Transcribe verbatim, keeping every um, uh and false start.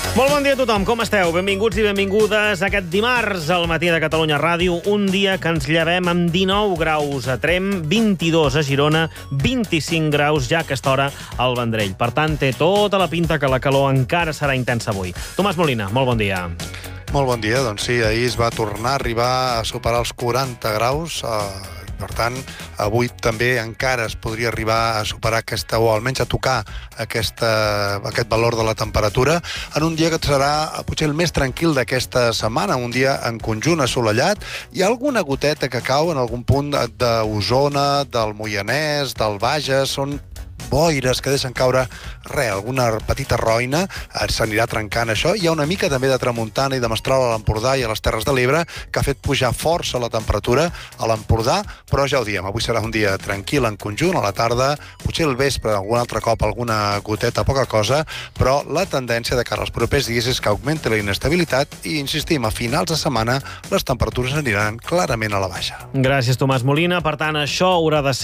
Molt bon dia a tothom, com esteu? Benvinguts i benvingudes a aquest dimarts al matí de Catalunya Ràdio, un dia que ens llevem amb dinou graus a Tremp, vint-i-dos a Girona, vint-i-cinc graus ja a aquesta hora al Vendrell. Per tant, té tota la pinta que la calor encara serà intensa avui. Tomàs Molina, molt bon dia. Molt bon dia, doncs sí, ahir es va tornar a arribar a superar els quaranta graus, eh, per tant, avui també encara es podria arribar a superar aquesta, o almenys a tocar aquesta, aquest valor de la temperatura, en un dia que serà potser el més tranquil d'aquesta setmana, un dia en conjunt assolellat. Hi ha alguna goteta que cau en algun punt d'Osona, del Moianès, del Bages, són boires que deixen caure res, alguna petita roina, s'anirà trencant això. Hi ha una mica també de tramuntana i de mestral a l'Empordà i a les Terres de l'Ebre, que ha fet pujar força la temperatura a l'Empordà, però ja ho diem, avui serà un dia tranquil en conjunt, a la tarda, potser al vespre, algun altre cop, alguna goteta, poca cosa, però la tendència de cara als propers dies és que augmenti la inestabilitat i, insistim, a finals de setmana les temperatures aniran clarament a la baixa. Gràcies, Tomàs Molina. Per tant, això haurà de ser